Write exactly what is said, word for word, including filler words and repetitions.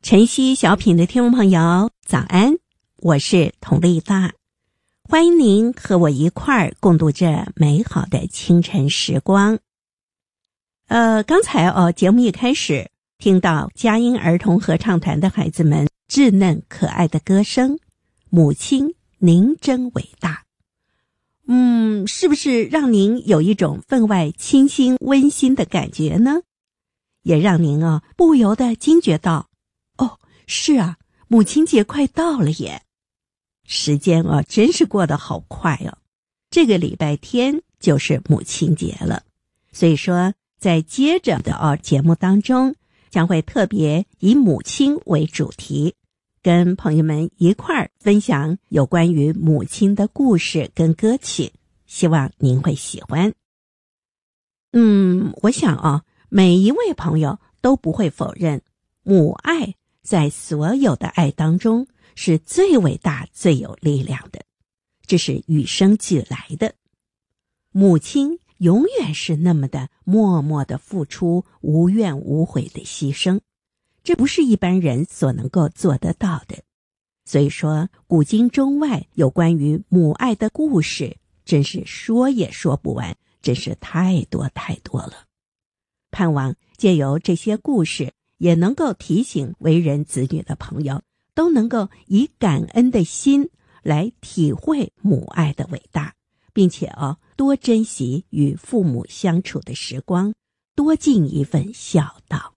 晨曦小品的听众朋友早安，我是佟丽娜，欢迎您和我一块儿共度这美好的清晨时光。呃，刚才哦，节目一开始听到佳音儿童合唱团的孩子们稚嫩可爱的歌声，母亲您真伟大。嗯，是不是让您有一种分外清新温馨的感觉呢？也让您啊不由得惊觉到，哦，是啊，母亲节快到了耶！时间啊真是过得好快哦，这个礼拜天就是母亲节了。所以说在接着的哦节目当中，将会特别以母亲为主题，跟朋友们一块儿分享有关于母亲的故事跟歌曲，希望您会喜欢。嗯，我想啊，每一位朋友都不会否认，母爱在所有的爱当中是最伟大、最有力量的，这是与生俱来的。母亲永远是那么的默默的付出，无怨无悔的牺牲，这不是一般人所能够做得到的。所以说，古今中外有关于母爱的故事，真是说也说不完，真是太多太多了。盼望借由这些故事，也能够提醒为人子女的朋友，都能够以感恩的心来体会母爱的伟大，并且哦，多珍惜与父母相处的时光，多尽一份孝道。